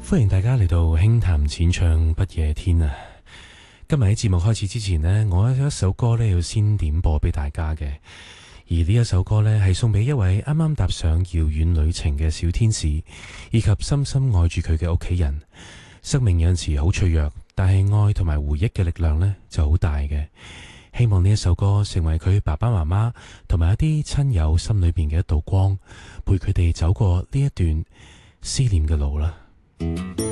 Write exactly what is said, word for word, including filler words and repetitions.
歡迎大家嚟到輕談淺唱不夜天啊！今日喺節目開始之前呢，我有一首歌呢要先點播俾大家嘅，而呢一首歌呢係送俾一位啱啱踏上遙遠旅程嘅小天使，以及深深愛住佢嘅屋企人。生命有陣時好脆弱，但係愛同埋回憶嘅力量呢就好大嘅。希望呢一首歌成為佢爸爸媽媽同埋一啲親友心裏邊嘅一道光，陪佢哋走過呢一段思念嘅路啦。